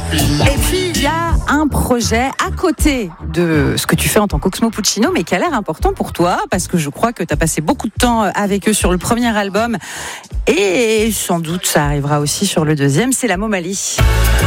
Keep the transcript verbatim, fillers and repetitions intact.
Et puis il y a un projet à côté de ce que tu fais en tant qu'Oxmo Puccino, mais qui a l'air important pour toi, parce que je crois que tu as passé beaucoup de temps avec eux sur le premier album, et sans doute ça arrivera aussi sur le deuxième, c'est la Momali.